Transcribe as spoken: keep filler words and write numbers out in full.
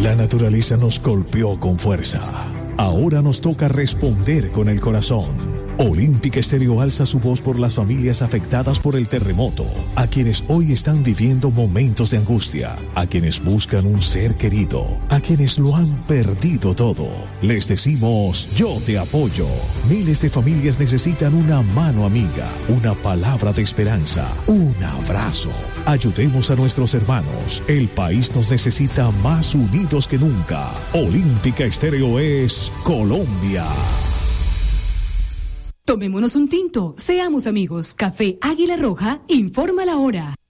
La naturaleza nos golpeó con fuerza. Ahora nos toca responder con el corazón. Olímpica Estéreo alza su voz por las familias afectadas por el terremoto, a quienes hoy están viviendo momentos de angustia, a quienes buscan un ser querido, a quienes lo han perdido todo. Les decimos, yo te apoyo. Miles de familias necesitan una mano amiga, una palabra de esperanza, un abrazo. Ayudemos a nuestros hermanos. El país nos necesita más unidos que nunca. Olímpica Estéreo es Colombia. Tomémonos un tinto, seamos amigos. Café Águila Roja informa la hora.